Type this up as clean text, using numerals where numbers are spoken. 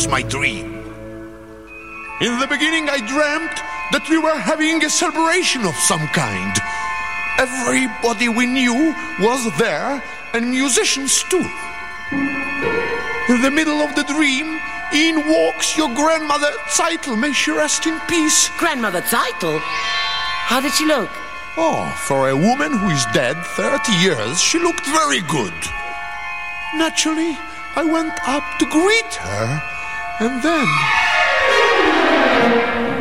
was my dream. In the beginning, I dreamt that we were having a celebration of some kind. Everybody we knew was there, and musicians too. In the middle of the dream, in walks your grandmother Zeitel, may she rest in peace. Grandmother Zeitel? How did she look? Oh, for a woman who is dead 30 years, she looked very good. Naturally, I went up to greet her, and then...